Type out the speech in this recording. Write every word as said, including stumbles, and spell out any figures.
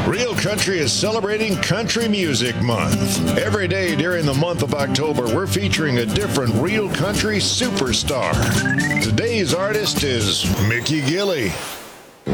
Real Country is celebrating Country Music Month. Every day during the month of October, we're featuring a different Real Country superstar. Today's artist is Mickey Gilley.